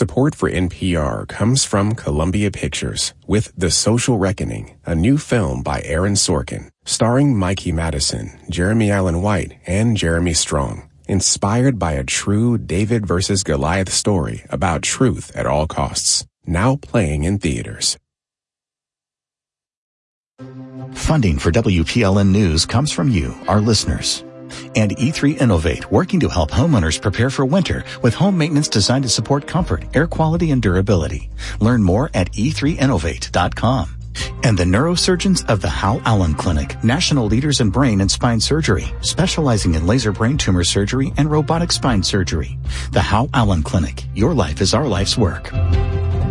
Support for NPR comes from Columbia Pictures with The Social Reckoning, a new film by Aaron Sorkin, starring Mikey Madison, Jeremy Allen White, and Jeremy Strong. Inspired by a true David versus Goliath story about truth at all costs. Now playing in theaters. Funding for WPLN News comes from you, our listeners. And E3 Innovate, working to help homeowners prepare for winter with home maintenance designed to support comfort, air quality, and durability. Learn more at e3innovate.com. And the neurosurgeons of the Hal Allen Clinic, national leaders in brain and spine surgery, specializing in laser brain tumor surgery and robotic spine surgery. The Hal Allen Clinic. Your life is our life's work.